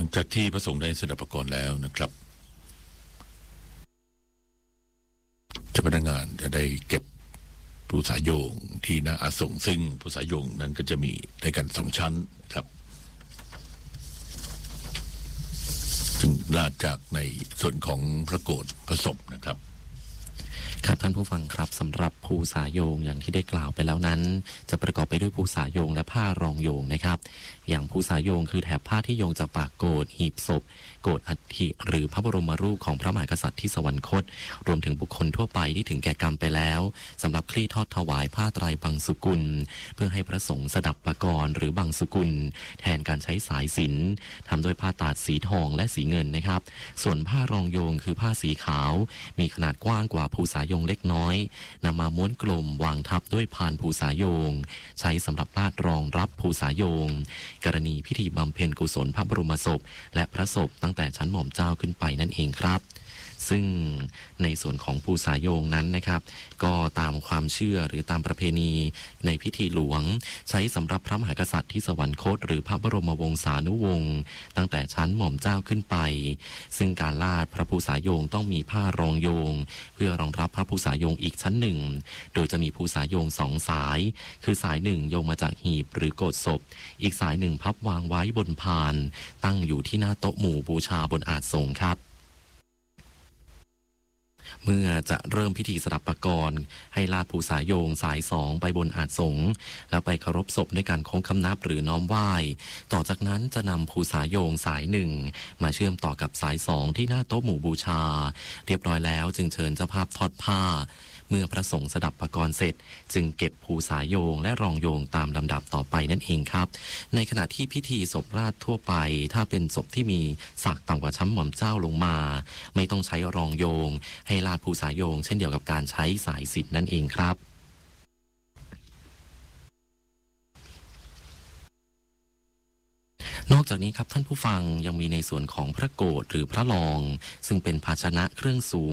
ลังจากที่พระสงฆ์ได้สดับประกรณ์แล้วนะครับเจ้าพนักงานจะได้เก็บภูษาโยงที่หน้าอาสงซึ่งภูษาโยงนั้นก็จะมีในกัน2 ชั้นครับซึ่งลาดจากในส่วนของพระโกฐพระศพนะครับครับท่านผู้ฟังครับสำหรับภูษาโยงอย่างที่ได้กล่าวไปแล้วนั้นจะประกอบไปด้วยภูษาโยงและผ้ารองโยงนะครับอย่างภูษาโยงคือแถบผ้าที่โยงจากปากโกฐหีบศพโกฐอัฐิหรือพระบรมรูปของพระมหากษัตริย์ที่สวรรคตรวมถึงบุคคลทั่วไปที่ถึงแก่กรรมไปแล้วสำหรับคลี่ทอดถวายผ้าไตรบังสุกุลเพื่อให้พระสงฆ์สดับประกรณ์หรือบังสุกุลแทนการใช้สายสิญจน์ทำด้วยผ้าตาดสีทองและสีเงินนะครับส่วนผ้ารองโยงคือผ้าสีขาวมีขนาดกว้างกว่าภูษาโยงเล็กน้อยนำมาม้วนกลมวางทับด้วยพานภูษาโยงใช้สำหรับลาดรองรับภูษาโยงกรณีพิธีบำเพ็ญกุศลพระบรมศพและพระศพตั้งแต่ชั้นหม่อมเจ้าขึ้นไปนั่นเองครับซึ่งในส่วนของภูษาโยงนั้นนะครับก็ตามความเชื่อหรือตามประเพณีในพิธีหลวงใช้สำหรับพระมหากษัตริย์ที่สวรรคตหรือพระบรมวงศานุวงศ์ตั้งแต่ชั้นหม่อมเจ้าขึ้นไปซึ่งการลาดพระภูษาโยงต้องมีผ้ารองโยงเพื่อรองรับพระภูษาโยงอีกชั้นหนึ่งโดยจะมีภูษาโยง2 สายคือสายหนึ่งโยงมาจากหีบหรือโกฐศพอีกสายหนึ่งพับวางไว้บนพานตั้งอยู่ที่หน้าโต๊ะหมู่บูชาบนอาสงฆ์ครับเมื่อจะเริ่มพิธีสดับประกรณ์ให้ลาดภูษาโยงสาย2ไปบนอาสงฆ์แล้วไปเคารพศพด้วยการโค้งคำนับหรือน้อมไหว้ต่อจากนั้นจะนำภูษาโยงสาย1มาเชื่อมต่อกับสาย2ที่หน้าโต๊ะหมู่บูชาเรียบร้อยแล้วจึงเชิญเจ้าภาพทอดผ้าเมื่อพระสงฆ์สดับประกรณ์เสร็จจึงเก็บภูษาโยงและรองโยงตามลำดับต่อไปนั่นเองครับในขณะที่พิธีศพราชทั่วไปถ้าเป็นศพที่มีศักดิ์ต่ำกว่าชั้นหม่อมเจ้าลงมาไม่ต้องใช้รองโยงให้ลาดภูษาโยงเช่นเดียวกับการใช้สายสิญจน์นั่นเองครับนอกจากนี้ครับท่านผู้ฟังยังมีในส่วนของพระโกฐหรือพระรองซึ่งเป็นภาชนะเครื่องสูง